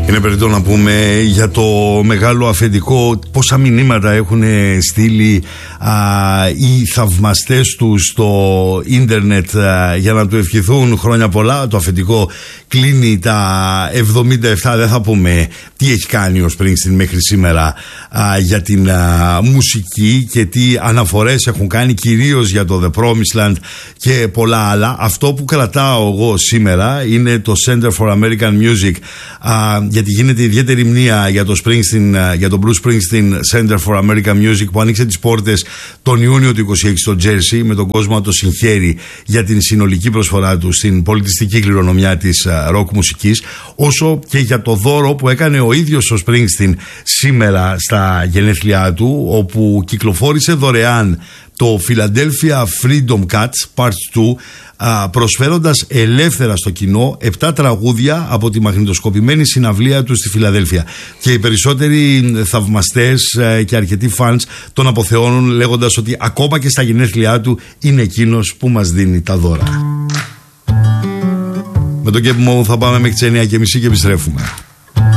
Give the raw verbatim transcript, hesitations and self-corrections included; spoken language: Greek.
Είναι περιττό να πούμε για το μεγάλο αφεντικό πόσα μηνύματα έχουν στείλει α, οι θαυμαστές του στο ίντερνετ α, για να του ευχηθούν χρόνια πολλά. Το αφεντικό κλείνει τα εβδομήντα επτά. Δεν θα πούμε τι έχει κάνει ο Springsteen μέχρι σήμερα α, για την α, μουσική και τι αναφορές έχουν κάνει, κυρίως για το The Promised Land και πολλά άλλα. Αυτό που κρατάω εγώ σήμερα είναι το Center for American Music, α, γιατί γίνεται ιδιαίτερη μνήα για το Springsteen, για το Bruce Springsteen Center for American Music, που άνοιξε τις πόρτες τον Ιούνιο του είκοσι έξι στο Τζέρσι, με τον κόσμο να το συγχαίρει για την συνολική προσφορά του στην πολιτιστική κληρονομιά της ροκ μουσικής, όσο και για το δώρο που έκανε ο ίδιος ο Springsteen σήμερα στα γενέθλιά του, όπου κυκλοφόρησε δωρεάν το Philadelphia Freedom Cuts Part δύο, προσφέροντας ελεύθερα στο κοινό επτά τραγούδια από τη μαγνητοσκοπημένη συναυλία του στη Φιλαδέλφια. Και οι περισσότεροι θαυμαστές και αρκετοί φανς τον αποθεώνουν, λέγοντας ότι ακόμα και στα γενέθλιά του είναι εκείνος που μας δίνει τα δώρα. Με τον Κέπ Μόου θα πάμε μέχρι τις εννιά και μισή και επιστρέφουμε.